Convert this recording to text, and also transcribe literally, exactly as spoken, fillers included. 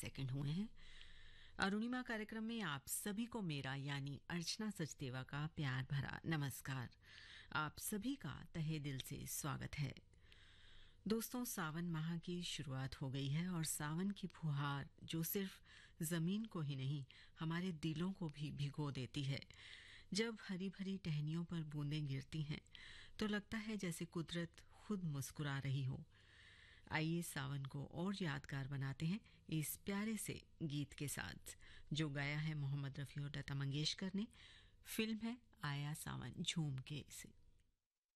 Second हुए हैं। अरुणिमा कार्यक्रम में आप सभी को मेरा यानी अर्चना सचदेवा का प्यार भरा नमस्कार। आप सभी का तहे दिल से स्वागत है। दोस्तों, सावन माह की शुरुआत हो गई है और सावन की फुहार जो सिर्फ जमीन को ही नहीं हमारे दिलों को भी भिगो देती है। जब हरी भरी टहनियों पर बूंदें गिरती हैं तो लगता है जैसे कुदरत खुद मुस्कुरा रही हो। आइए सावन को और यादगार बनाते हैं इस प्यारे से गीत के साथ, जो गाया है मोहम्मद रफ़ी और लता मंगेशकर ने। फिल्म है आया सावन झूम के से।